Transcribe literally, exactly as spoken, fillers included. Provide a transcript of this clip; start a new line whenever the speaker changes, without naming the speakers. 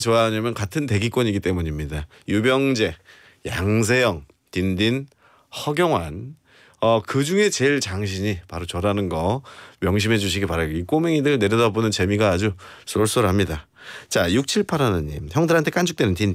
좋아하냐면 같은 대기권이기 때문입니다. 유병재, 양세형, 딘딘, 허경환. 어, 그중에 제일 장신이 바로 저라는 거 명심해 주시기 바라겠습니다. 이 꼬맹이들 내려다보는 재미가 아주 쏠쏠합니다. 자, 육칠팔 하나님. 형들한테 깐죽대는 딘딘.